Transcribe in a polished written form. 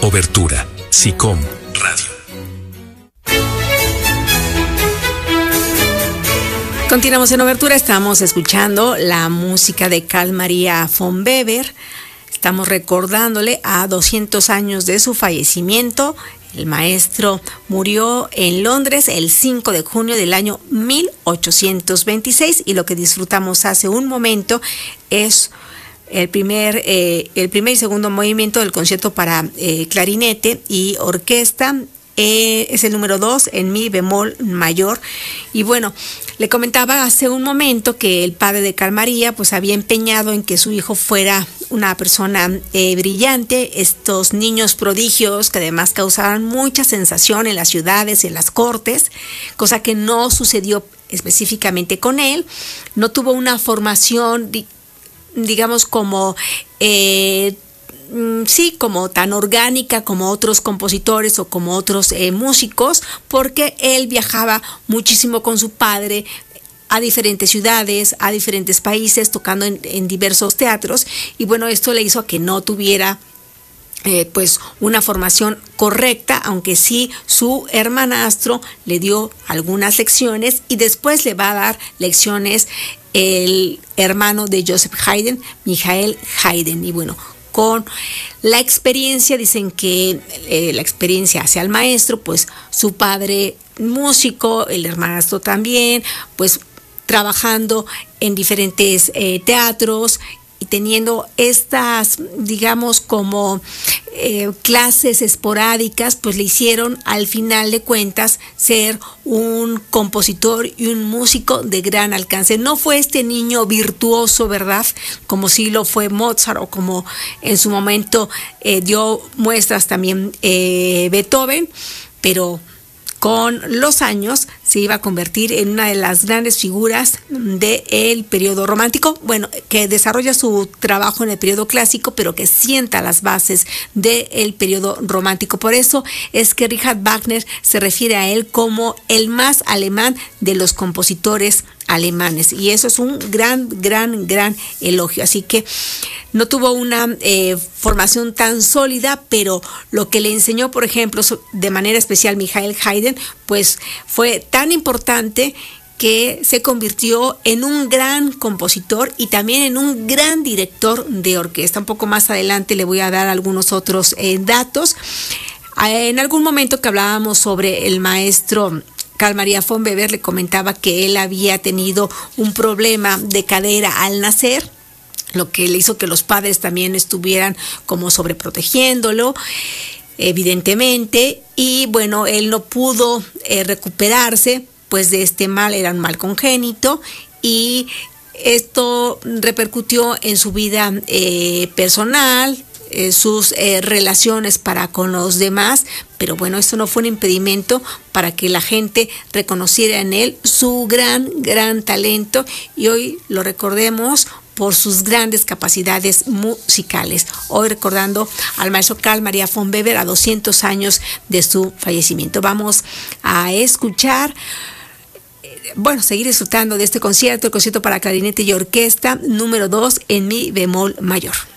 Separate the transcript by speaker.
Speaker 1: Obertura, SICOM Radio.
Speaker 2: Continuamos en Obertura, estamos escuchando la música de Carl Maria von Weber. Estamos recordándole a 200 años de su fallecimiento. El maestro murió en Londres el 5 de junio del año 1826 y lo que disfrutamos hace un momento es el primer y segundo movimiento del concierto para clarinete y orquesta. Es el número 2 en mi bemol mayor. Y bueno, le comentaba hace un momento que el padre de Carl Maria pues había empeñado en que su hijo fuera una persona brillante, estos niños prodigios que además causaban mucha sensación en las ciudades, en las cortes, cosa que no sucedió específicamente con él. No tuvo una formación, digamos, como como tan orgánica como otros compositores o como otros músicos, porque él viajaba muchísimo con su padre a diferentes ciudades, a diferentes países, tocando en diversos teatros, y bueno, esto le hizo que no tuviera pues una formación correcta, aunque sí su hermanastro le dio algunas lecciones y después le va a dar lecciones el hermano de Joseph Haydn, Michael Haydn. Y bueno, con la experiencia, dicen que la experiencia hacia el maestro, pues su padre músico, el hermanastro también, pues trabajando en diferentes teatros y teniendo estas, digamos, como clases esporádicas, pues le hicieron al final de cuentas ser un compositor y un músico de gran alcance. No fue este niño virtuoso, ¿verdad?, como sí lo fue Mozart o como en su momento dio muestras también Beethoven, pero con los años se iba a convertir en una de las grandes figuras del periodo romántico, bueno, que desarrolla su trabajo en el periodo clásico, pero que sienta las bases del periodo romántico. Por eso es que Richard Wagner se refiere a él como el más alemán de los compositores alemanes, y eso es un gran elogio. Así que no tuvo una formación tan sólida, pero lo que le enseñó, por ejemplo, de manera especial Michael Haydn, pues fue tan importante que se convirtió en un gran compositor y también en un gran director de orquesta. Un poco más adelante le voy a dar algunos otros datos. En algún momento que hablábamos sobre el maestro Carl Maria von Weber, le comentaba que él había tenido un problema de cadera al nacer, lo que le hizo que los padres también estuvieran como sobreprotegiéndolo, evidentemente, y bueno, él no pudo recuperarse pues de este mal, era un mal congénito, y esto repercutió en su vida personal, sus relaciones para con los demás, pero bueno, esto no fue un impedimento para que la gente reconociera en él su gran talento, y hoy lo recordemos por sus grandes capacidades musicales. Hoy recordando al maestro Carl Maria von Weber a 200 años de su fallecimiento. Vamos a escuchar, seguir disfrutando de este concierto, el concierto para clarinete y orquesta número 2 en mi bemol mayor.